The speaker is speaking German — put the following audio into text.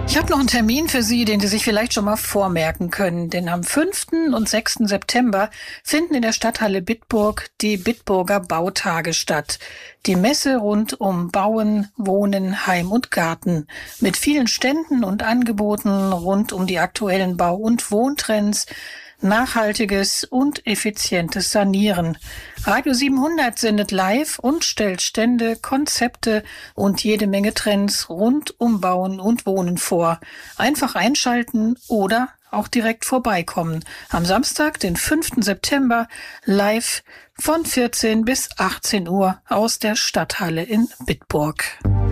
Ich habe noch einen Termin für Sie, den Sie sich vielleicht schon mal vormerken können. Denn am 5. und 6. September finden in der Stadthalle Bitburg die Bitburger Bautage statt. Die Messe rund um Bauen, Wohnen, Heim und Garten. Mit vielen Ständen und Angeboten rund um die aktuellen Bau- und Wohntrends, nachhaltiges und effizientes Sanieren. Radio 700 sendet live und stellt Stände, Konzepte und jede Menge Trends rund um Bauen und Wohnen vor. Einfach einschalten oder auch direkt vorbeikommen. Am Samstag, den 5. September, live von 14 bis 18 Uhr aus der Stadthalle in Bitburg.